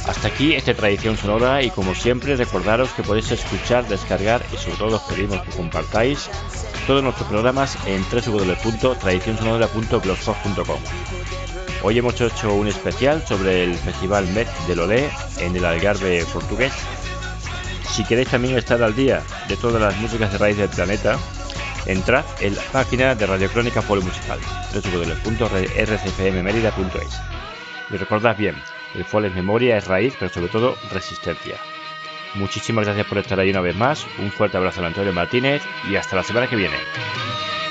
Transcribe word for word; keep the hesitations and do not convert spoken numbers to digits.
Hasta aquí esta tradición sonora y como siempre recordaros que podéis escuchar, descargar y sobre todo os pedimos que compartáis todos nuestros programas en doble u doble u doble u punto tradición sonora punto blogspot punto com. Hoy hemos hecho un especial sobre el Festival M E T del Olé en el Algarve portugués. Si queréis también estar al día de todas las músicas de raíz del planeta, entrad en la página de Radio Crónica Polo Musical, doble u doble u doble u punto r c f m merida punto es. Y recordad bien, el folk es memoria, es raíz, pero sobre todo resistencia. Muchísimas gracias por estar ahí una vez más, un fuerte abrazo a Antonio Martínez y hasta la semana que viene.